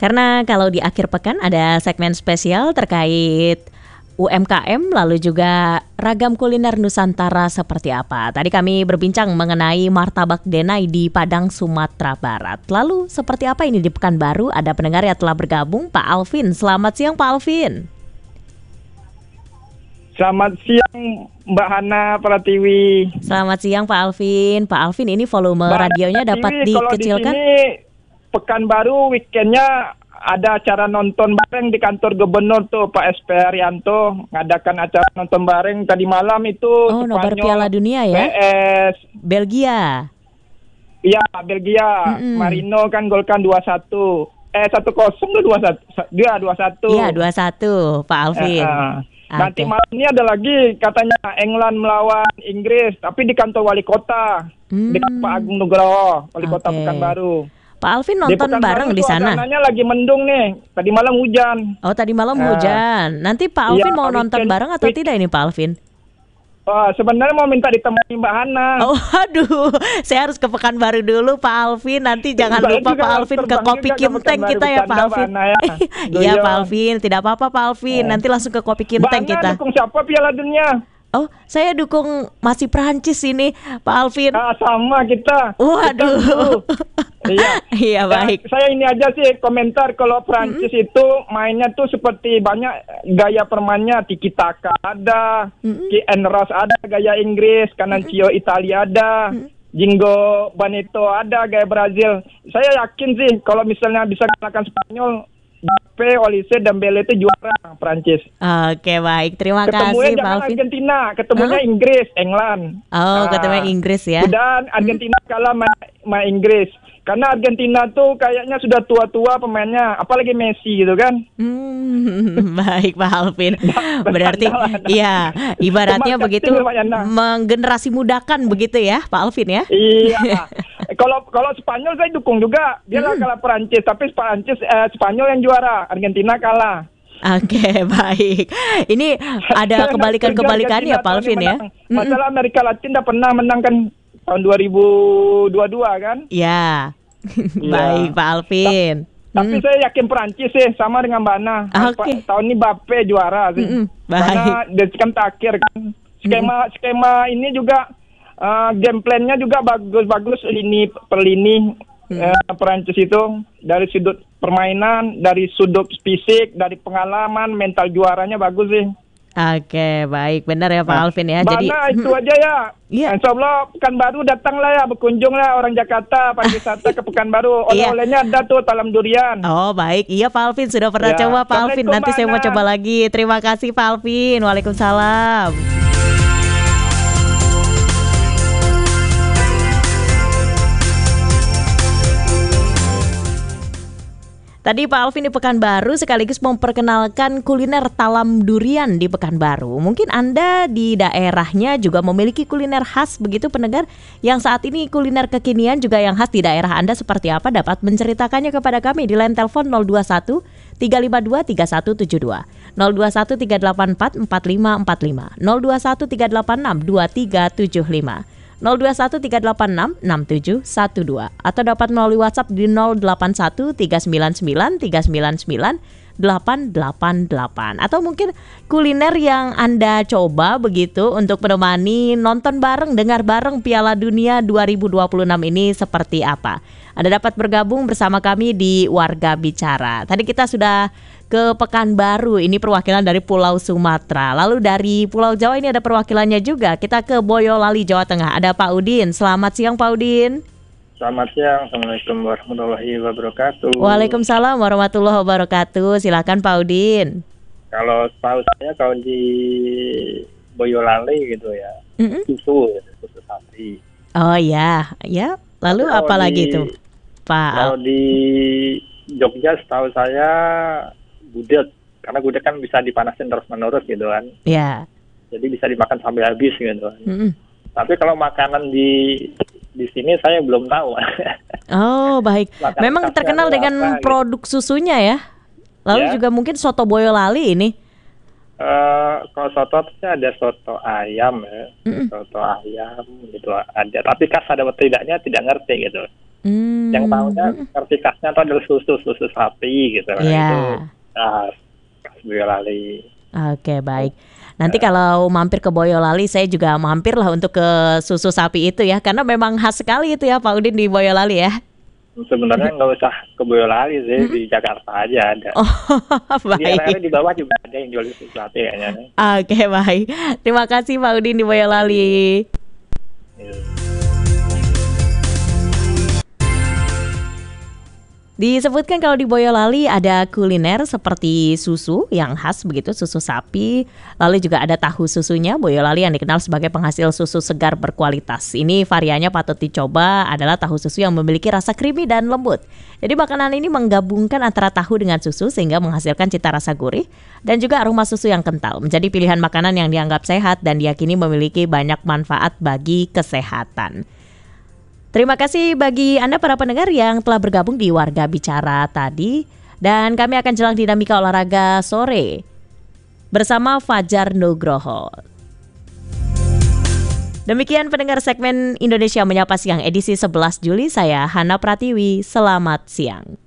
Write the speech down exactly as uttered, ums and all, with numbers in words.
Karena kalau di akhir pekan ada segmen spesial terkait U M K M, lalu juga ragam kuliner Nusantara seperti apa. Tadi kami berbincang mengenai martabak denai di Padang, Sumatera Barat. Lalu seperti apa ini di Pekanbaru? Ada pendengar yang telah bergabung, Pak Alvin. Selamat siang Pak Alvin. Selamat siang Mbak Hana Pratiwi. Selamat siang Pak Alvin. Pak Alvin, ini volume Mbak radionya dapat Pratiwi, dikecilkan? Kalau di sini Pekanbaru weekendnya ada acara nonton bareng di kantor gubernur tuh, Pak S P Haryanto ngadakan acara nonton bareng tadi malam itu. Oh, nobar Spanyol, Piala Dunia ya? P S Belgia. Iya, Belgia. Mm-mm. Marino kan golkan dua satu. Eh satu kosong dua satu. Dia dua satu. Iya, dua satu, Pak Alvin. Eh, eh. Nanti okay. Malam ini ada lagi katanya England melawan Inggris, tapi di kantor wali kota. Hmm. Di Pak Agung Nugroho, wali okay. kota Pekanbaru. Pak Alvin nonton bareng di sana? Suasananya lagi mendung nih. Tadi malam hujan. Oh, tadi malam uh, hujan. Nanti Pak Alvin iya, mau nonton weekend, bareng atau weekend. tidak ini Pak Alvin? Oh, sebenarnya mau minta ditemani Mbak Hana. Oh, aduh. Saya harus ke Pekanbaru dulu Pak Alvin. Nanti jangan Saya lupa Pak Alvin ke Kopi Kimteng kita ya Pak Alvin. Ya. Iya Pak Alvin. Tidak apa-apa Pak Alvin. Nanti langsung ke Kopi Kimteng kita. Mbak Hana dukung siapa Piala Dunia? Oh, saya dukung masih Perancis ini, Pak Alvin. Ah, sama kita. Waduh. Iya. Iya baik. Ya, saya ini aja sih komentar kalau Perancis mm-hmm. itu mainnya tuh seperti banyak gaya permainnya, tiki taka ada, mm-hmm. Ki Enros ada gaya Inggris, Cannanccio mm-hmm. Italia ada, mm-hmm. Jingo Baneto ada gaya Brazil. Saya yakin sih kalau misalnya bisa kalahkan Spanyol, Mbappe, Olise, Dembele itu juara Prancis. Oke baik, terima ketemunya kasih Pak Alvin. Argentina, ketemunya huh? Inggris, England. Oh, nah, ketemunya Inggris ya. Dan Argentina hmm. kalah sama Inggris. Karena Argentina tuh kayaknya sudah tua-tua pemainnya, apalagi Messi gitu kan. Hmm, baik Pak Alvin. Berarti iya, ibaratnya begitu menggenerasi mudakan begitu ya Pak Alvin ya. Iya. Kalau kalau Spanyol saya dukung juga. Dia hmm. kalah Perancis, tapi Perancis eh, Spanyol yang juara, Argentina kalah. Oke, baik. Ini ada kebalikan-kebalikannya Pak Alvin ya. Masalah Amerika Latin udah pernah menang kan tahun dua ribu dua puluh dua kan? Ya. Baik Pak Alvin. Ta- tapi hmm. saya yakin Perancis sih sama dengan Mbak Ana. Okay. Tahun ini Mbappe juara sih. Mm-mm. Karena dia kan terakhir kan. Skema mm. skema ini juga uh, game plan-nya juga bagus-bagus lini per lini mm. uh, Perancis itu dari sudut permainan, dari sudut fisik, dari pengalaman, mental juaranya bagus sih. Oke, baik, benar ya Pak nah, Alvin ya. Jadi itu aja ya. Iya. Insya Allah Pekanbaru datanglah ya, berkunjunglah orang Jakarta pariwisata ke Pekanbaru. Oleh-olehnya ada tuh talam durian. Oh baik, iya Pak Alvin sudah pernah ya. coba Pak Alvin. Nanti saya mau coba lagi. Terima kasih Pak Alvin. Waalaikumsalam. Tadi Pak Alvin di Pekanbaru sekaligus memperkenalkan kuliner talam durian di Pekanbaru. Mungkin Anda di daerahnya juga memiliki kuliner khas begitu pendengar, yang saat ini kuliner kekinian juga yang khas di daerah Anda seperti apa, dapat menceritakannya kepada kami di line telepon nol dua satu tiga lima dua tiga satu tujuh dua, nol dua satu tiga delapan empat empat lima empat lima, nol dua satu tiga delapan enam dua tiga tujuh lima, nol dua satu tiga delapan enam enam tujuh satu dua, atau dapat melalui WhatsApp di nol delapan satu tiga sembilan sembilan tiga sembilan sembilan delapan delapan delapan. Atau mungkin kuliner yang Anda coba begitu untuk menemani nonton bareng, dengar bareng Piala Dunia dua ribu dua puluh enam ini seperti apa. Anda dapat bergabung bersama kami di Warga Bicara. Tadi kita sudah ke Pekanbaru, ini perwakilan dari Pulau Sumatera. Lalu dari Pulau Jawa ini ada perwakilannya juga. Kita ke Boyolali, Jawa Tengah. Ada Pak Udin. Selamat siang Pak Udin. Selamat siang. Assalamualaikum warahmatullahi wabarakatuh. Waalaikumsalam warahmatullahi wabarakatuh. Silakan Pak Udin. Kalau tahu saya kalau di Boyolali gitu ya, mm-hmm. susu, susu sapi. Oh ya, ya. Lalu kalau apa di, lagi itu, Pak? Kalau di Jogja setahu saya gudeg, karena gudeg kan bisa dipanasin terus-menerus gitu kan. Iya. Jadi bisa dimakan sampai habis gitu kan. Mm-hmm. Tapi kalau makanan di di sini saya belum tahu. Oh baik. Makanan memang terkenal dengan apa, produk gitu. Susunya ya. Lalu ya. Juga mungkin soto Boyolali ini. Uh, kalau soto ada soto ayam ya, mm-hmm. soto ayam gitu ada. Tapi khas ada tidaknya tidak ngerti gitu. Hmm. Yang tahunya versi khasnya itu adalah susu susu sapi gitu. Iya. Itu khas khas Boyolali. Oke, baik. Nanti kalau mampir ke Boyolali, saya juga mampir lah untuk ke susu sapi itu ya, karena memang khas sekali itu ya Pak Udin di Boyolali ya. Sebenarnya nggak usah ke Boyolali sih, di Jakarta aja ada. Oh, Di baik. area di bawah juga ada yang jual susu sapi kayaknya. nih. Oke, baik. Terima kasih Pak Udin di Boyolali. Iya. Disebutkan kalau di Boyolali ada kuliner seperti susu yang khas begitu, susu sapi. Lalu juga ada tahu susunya Boyolali yang dikenal sebagai penghasil susu segar berkualitas. Ini variannya patut dicoba adalah tahu susu yang memiliki rasa creamy dan lembut. Jadi makanan ini menggabungkan antara tahu dengan susu sehingga menghasilkan cita rasa gurih dan juga aroma susu yang kental. Menjadi pilihan makanan yang dianggap sehat dan diyakini memiliki banyak manfaat bagi kesehatan. Terima kasih bagi Anda para pendengar yang telah bergabung di Warga Bicara tadi. Dan kami akan jelang dinamika olahraga sore bersama Fajar Nugroho. Demikian pendengar segmen Indonesia Menyapa Siang edisi sebelas Juli. Saya Hana Pratiwi, selamat siang.